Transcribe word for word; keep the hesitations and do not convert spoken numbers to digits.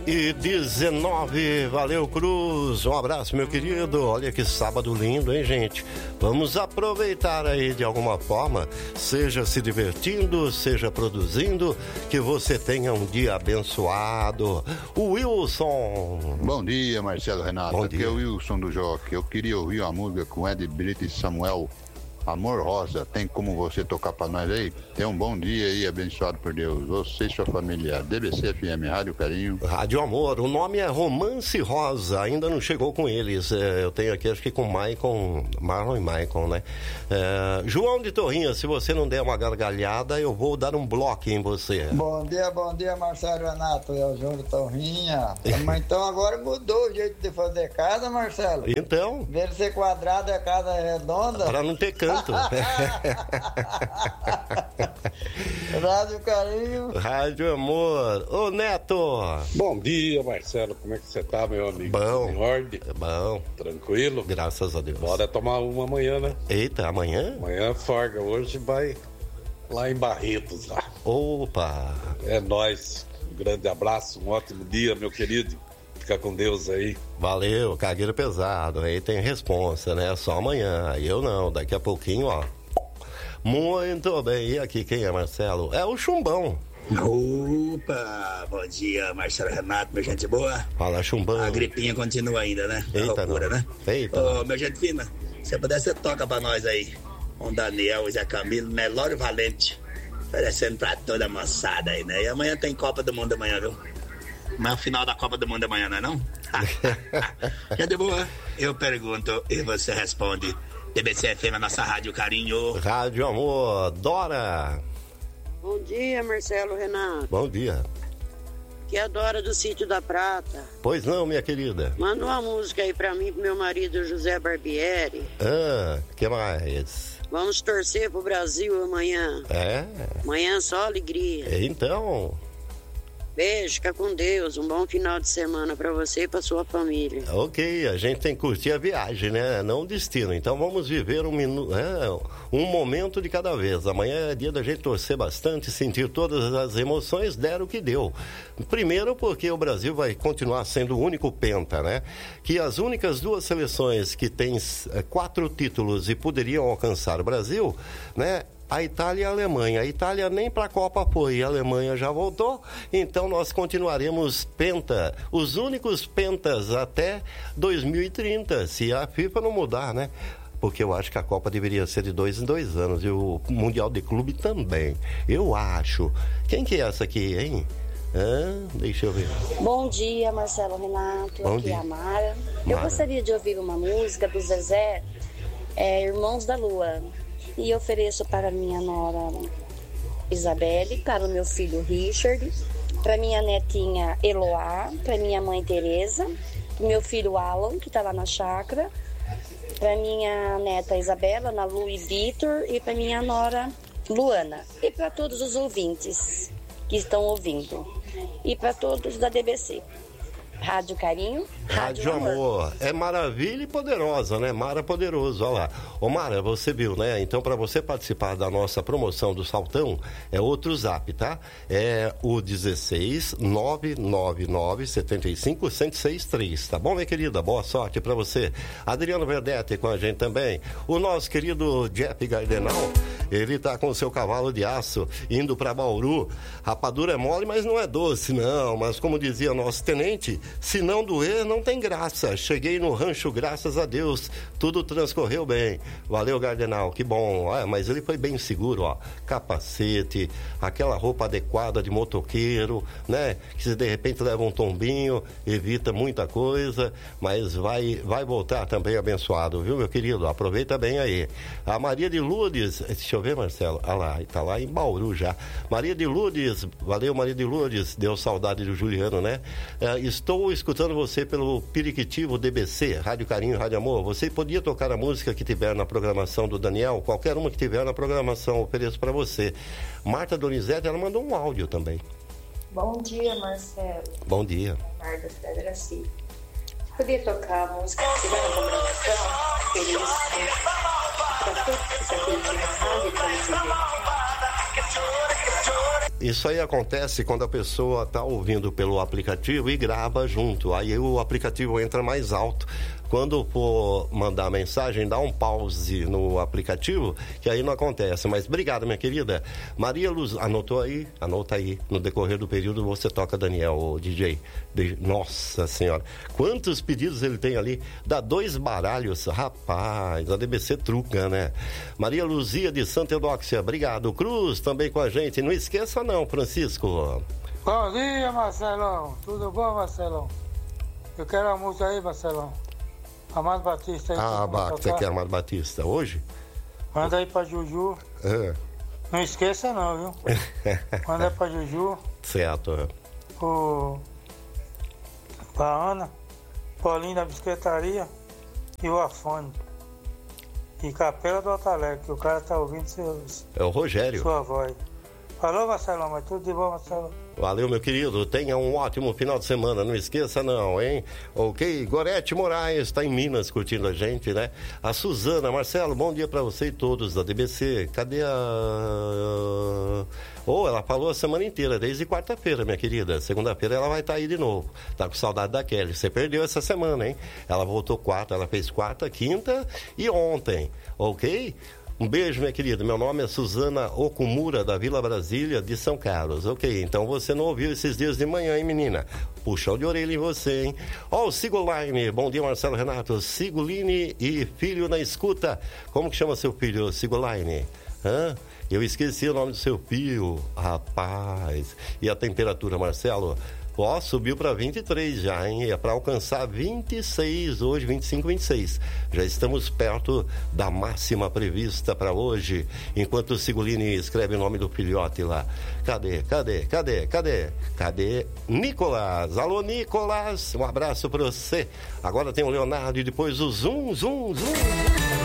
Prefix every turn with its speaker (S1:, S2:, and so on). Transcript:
S1: E dezenove, valeu Cruz, um abraço meu querido, olha que sábado lindo, hein gente, vamos aproveitar aí de alguma forma, seja se divertindo, seja produzindo, que você tenha um dia abençoado. O Wilson.
S2: Bom dia Marcelo Renato,
S1: Bom
S2: aqui
S1: dia.
S2: é o Wilson do Jockey, eu queria ouvir uma música com Ed Brito e Samuel, Amor Rosa, tem como você tocar pra nós aí? Tenha um bom dia aí, abençoado por Deus. Você e sua família. D B C F M, Rádio Carinho.
S1: Rádio Amor, o nome é Romance Rosa, ainda não chegou com eles. É, eu tenho aqui, acho que com Maicon, Marlon e Maicon, né? É, João de Torrinha, se você não der uma gargalhada, eu vou dar um bloco em você.
S3: Bom dia, bom dia, Marcelo Renato. É o João de Torrinha. Mas então agora mudou o jeito de fazer casa, Marcelo.
S1: Então?
S3: Em vez de ser quadrada, a casa é redonda.
S1: Pra não ter canto.
S3: Rádio Carinho.
S1: Rádio Amor. Ô Neto.
S4: Bom dia, Marcelo. Como é que você tá, meu amigo?
S1: Bom.
S4: Em ordem?
S1: Bom.
S4: Tranquilo?
S1: Graças a Deus.
S4: Bora tomar uma amanhã, né?
S1: Eita, amanhã?
S4: Amanhã folga. Hoje vai lá em Barretos, lá.
S1: Opa.
S4: É nóis. Um grande abraço, um ótimo dia, meu querido. Fica com Deus aí.
S1: Valeu, cargueiro pesado. Aí tem responsa, né? Só amanhã. Aí eu não. Daqui a pouquinho, ó. Muito bem. E aqui quem é, Marcelo? É o Chumbão.
S5: Opa, bom dia, Marcelo Renato, meu gente boa.
S1: Fala, Chumbão.
S5: A gripinha continua ainda, né?
S1: Eita,
S5: loucura,
S1: não.
S5: né?
S1: Eita.
S5: Ô, meu gente fina, se puder, você toca pra nós aí. Um Daniel, o Zé Camilo, Nelório Valente, oferecendo pra toda a moçada aí, né? E amanhã tem Copa do Mundo amanhã, viu? Mas o final da Copa do Mundo amanhã, não é não? Gente boa, eu pergunto e você responde. D B C F M, a nossa Rádio Carinho.
S1: Rádio Amor, Dora.
S6: Bom dia, Marcelo Renato.
S1: Bom dia.
S6: Que é a Dora do Sítio da Prata.
S1: Pois não, minha querida.
S6: Manda uma música aí pra mim e pro meu marido José Barbieri.
S1: Ah, que mais?
S6: Vamos torcer pro Brasil amanhã.
S1: É?
S6: Amanhã só alegria.
S1: Então...
S6: Beijo, fica com Deus. Um bom final de semana pra você e pra sua família.
S1: Ok, a gente tem que curtir a viagem, né? Não o destino. Então vamos viver um minuto, é, um momento de cada vez. Amanhã é dia da gente torcer bastante, sentir todas as emoções, der o que deu. Primeiro porque o Brasil vai continuar sendo o único penta, né? Que as únicas duas seleções que têm é, quatro títulos e poderiam alcançar o Brasil, né? A Itália e a Alemanha. A Itália nem para a Copa foi, a Alemanha já voltou, então nós continuaremos penta, os únicos pentas até dois mil e trinta, se a FIFA não mudar, né? Porque eu acho que a Copa deveria ser de dois em dois anos e o Mundial de Clube também. Eu acho. Quem que é essa aqui, hein? Ah, deixa eu ver.
S7: Bom dia, Marcelo Renato.
S1: Bom
S7: aqui
S1: dia.
S7: é a Mara. Eu
S1: Mara.
S7: gostaria de ouvir uma música do Zezé, é, Irmãos da Lua. E ofereço para minha nora Isabelle, para o meu filho Richard, para minha netinha Eloá, para minha mãe Tereza, para o meu filho Alan, que está lá na chácara, para minha neta Isabela, Ana Lu e Vitor, e para minha nora Luana. E para todos os ouvintes que estão ouvindo. E para todos da D B C. Rádio Carinho, Rádio,
S1: Rádio
S7: Amor.
S1: Amor. É maravilha e poderosa, né? Mara Poderoso, olha lá. Ô Mara, você viu, né? Então, para você participar da nossa promoção do Saltão, é outro zap, tá? É o dezesseis nove nove nove sete cinco um zero seis três, tá bom, minha querida? Boa sorte para você. Adriano Verdete com a gente também. O nosso querido Jeff Gardenal, ele tá com o seu cavalo de aço indo para Bauru. Rapadura é mole, mas não é doce, não. Mas como dizia nosso tenente, se não doer, não tem graça. Cheguei no rancho, graças a Deus. Tudo transcorreu bem. Valeu, Gardenal, que bom. Ah, mas ele foi bem seguro, ó. Capacete, aquela roupa adequada de motoqueiro, né? Que se de repente leva um tombinho, evita muita coisa, mas vai, vai voltar também abençoado, viu, meu querido? Aproveita bem aí. A Maria de Lourdes, deixa eu ver, Marcelo. Ah lá, tá lá em Bauru já. Maria de Lourdes, valeu, Maria de Lourdes. Deu saudade do Juliano, né? É, estou escutando você pelo Periquitivo D B C, Rádio Carinho, Rádio Amor. Você podia tocar a música que tiver na programação do Daniel, qualquer uma que tiver na programação, ofereço para você. Marta Donizete, ela mandou um áudio também.
S8: Bom dia, Marcelo.
S1: Bom dia.
S8: Marta Federaci. Podia tocar a música que tiver na programação, feliz para todos que se atendem na rádio para
S1: isso aí acontece quando a pessoa está ouvindo pelo aplicativo e grava junto. Aí o aplicativo entra mais alto. Quando for mandar mensagem, dá um pause no aplicativo, que aí não acontece. Mas obrigado, minha querida. Maria Luz, anotou aí? Anota aí. No decorrer do período você toca, Daniel, o D J. De... Nossa Senhora. Quantos pedidos ele tem ali? Dá dois baralhos. Rapaz, a D B C truca, né? Maria Luzia de Santa Eudóxia, obrigado. Cruz também com a gente. Não esqueça não, Francisco.
S9: Bom dia, Marcelão. Tudo bom, Marcelão? Eu quero a música aí, Marcelão. Amado Batista aí.
S1: Ah, você quer Amado Batista hoje?
S9: Manda aí pra Juju.
S1: É.
S9: Não esqueça não, viu? Manda aí pra Juju.
S1: Certo.
S9: O... Pra Ana, Paulinho da Bisquetaria e o Afone. E Capela do Alto Alegre, que o cara tá ouvindo seu,
S1: é o Rogério.
S9: Sua voz. Falou, Marcelão, mas tudo de bom, Marcelão.
S1: Valeu, meu querido. Tenha um ótimo final de semana. Não esqueça não, hein? Ok? Gorete Moraes está em Minas curtindo a gente, né? A Suzana, Marcelo, bom dia para você e todos da D B C. Cadê a... Ou oh, ela falou a semana inteira, desde quarta-feira, minha querida. Segunda-feira ela vai estar tá aí de novo. Tá com saudade da Kelly. Você perdeu essa semana, hein? Ela voltou quarta, ela fez quarta, quinta e ontem. Ok? Um beijo, minha querida. Meu nome é Suzana Okumura, da Vila Brasília, de São Carlos. Ok, então você não ouviu esses dias de manhã, hein, menina? Puxão de orelha em você, hein? Ó, o Sigoline. Bom dia, Marcelo Renato. Sigoline e filho na escuta. Como que chama seu filho, Sigoline? Hã? Eu esqueci o nome do seu filho. Rapaz. E a temperatura, Marcelo? Ó, subiu para vinte e três já, hein? É para alcançar vinte e seis hoje, vinte e cinco, vinte e seis. Já estamos perto da máxima prevista para hoje. Enquanto o Sigolini escreve o nome do filhote lá. Cadê? Cadê? Cadê? Cadê? Cadê? Nicolas! Alô, Nicolas! Um abraço para você. Agora tem o Leonardo e depois o Zum, Zum, Zum.